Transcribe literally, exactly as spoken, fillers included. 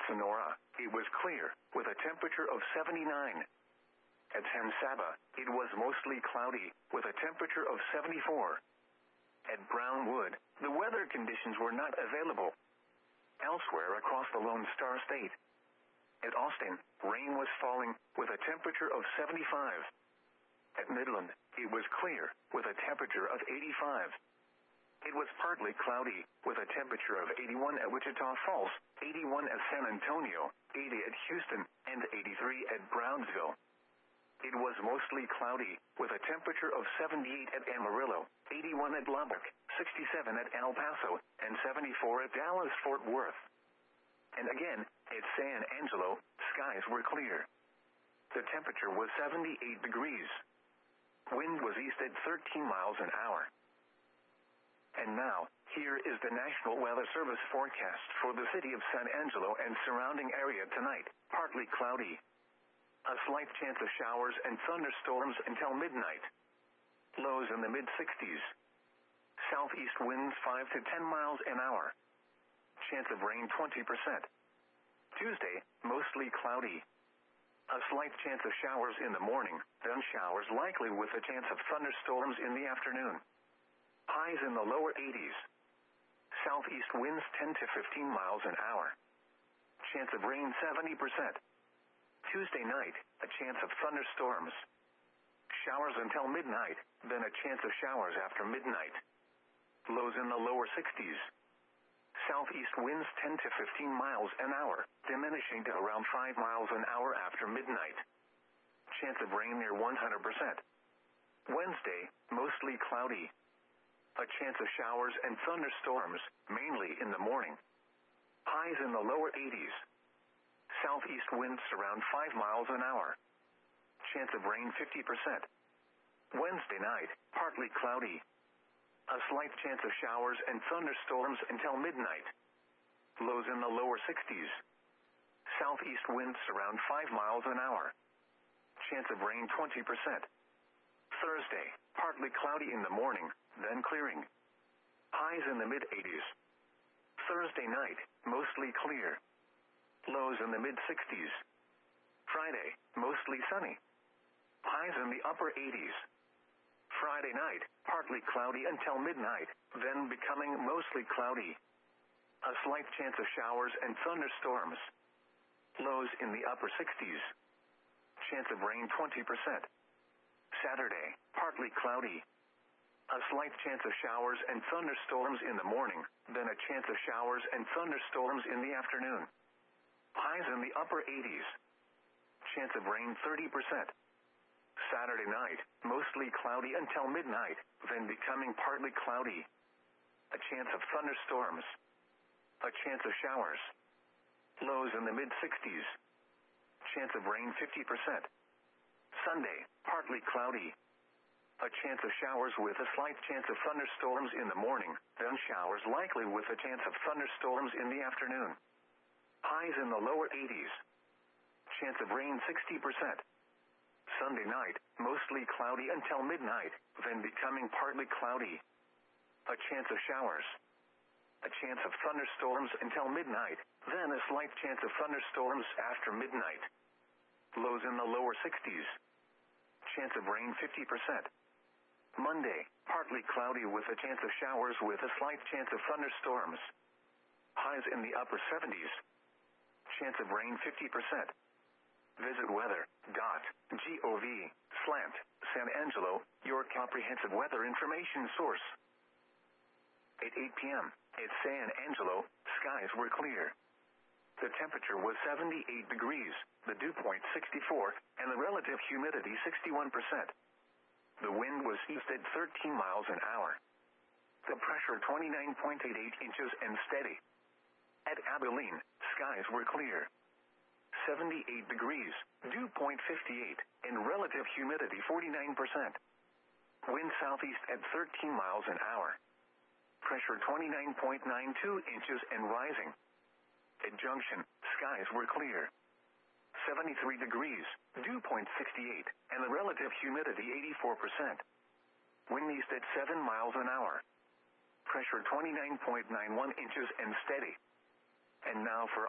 Sonora, it was clear, with a temperature of seventy-nine. At San Saba, it was mostly cloudy, with a temperature of seventy-four. At Brownwood, the weather conditions were not available. Elsewhere across the Lone Star State. At Austin, rain was falling, with a temperature of seventy-five. At Midland, it was clear, with a temperature of eighty-five. It was partly cloudy, with a temperature of eighty-one at Wichita Falls, eighty-one at San Antonio, eighty at Houston, and eighty-three at Brownsville. It was mostly cloudy, with a temperature of seventy-eight at Amarillo, eighty-one at Lubbock, sixty-seven at El Paso, and seventy-four at Dallas-Fort Worth. And again, at San Angelo, skies were clear. The temperature was seventy-eight degrees. Wind was east at thirteen miles an hour. And now, here is the National Weather Service forecast for the city of San Angelo and surrounding area tonight. Partly cloudy. A slight chance of showers and thunderstorms until midnight. Lows in the mid-sixties. Southeast winds five to ten miles an hour. Chance of rain twenty percent. Tuesday, mostly cloudy. A slight chance of showers in the morning, then showers likely with a chance of thunderstorms in the afternoon. Highs in the lower eighties. Southeast winds ten to fifteen miles an hour. Chance of rain seventy percent. Tuesday night, a chance of thunderstorms. Showers until midnight, then a chance of showers after midnight. Lows in the lower sixties. Southeast winds ten to fifteen miles an hour, diminishing to around five miles an hour after midnight. Chance of rain near one hundred percent. Wednesday, mostly cloudy. A chance of showers and thunderstorms, mainly in the morning. Highs in the lower eighties. Southeast winds around five miles an hour. Chance of rain fifty percent. Wednesday night, partly cloudy. A slight chance of showers and thunderstorms until midnight. Lows in the lower sixties. Southeast winds around five miles an hour. Chance of rain twenty percent. Thursday, partly cloudy in the morning, then clearing. Highs in the mid-eighties. Thursday night, mostly clear. Lows in the mid-sixties. Friday, mostly sunny. Highs in the upper eighties. Friday night, partly cloudy until midnight, then becoming mostly cloudy. A slight chance of showers and thunderstorms. Lows in the upper sixties. Chance of rain twenty percent. Saturday, partly cloudy. A slight chance of showers and thunderstorms in the morning, then a chance of showers and thunderstorms in the afternoon. Highs in the upper eighties. Chance of rain thirty percent. Saturday night, mostly cloudy until midnight, then becoming partly cloudy. A chance of thunderstorms. A chance of showers. Lows in the mid-sixties. Chance of rain fifty percent. Sunday, partly cloudy. A chance of showers with a slight chance of thunderstorms in the morning, then showers likely with a chance of thunderstorms in the afternoon. Highs in the lower eighties. Chance of rain sixty percent. Sunday night, mostly cloudy until midnight, then becoming partly cloudy. A chance of showers. A chance of thunderstorms until midnight, then a slight chance of thunderstorms after midnight. Lows in the lower sixties. Chance of rain fifty percent. Monday, partly cloudy with a chance of showers with a slight chance of thunderstorms. Highs in the upper seventies. Chance of rain fifty percent. Visit weather dot gov slant San Angelo, your comprehensive weather information source. At eight p.m. at San Angelo, skies were clear. The temperature was seventy-eight degrees, the dew point sixty-four, and the relative humidity sixty-one percent. The wind was east at thirteen miles an hour. The pressure twenty-nine point eight eight inches and steady. At Abilene, skies were clear. seventy-eight degrees, dew point fifty-eight, and relative humidity forty-nine percent. Wind southeast at thirteen miles an hour. Pressure twenty-nine point nine two inches and rising. At Junction, skies were clear. seventy-three degrees, dew point sixty-eight, and the relative humidity eighty-four percent. Wind east at seven miles an hour. Pressure twenty-nine point nine one inches and steady. And now for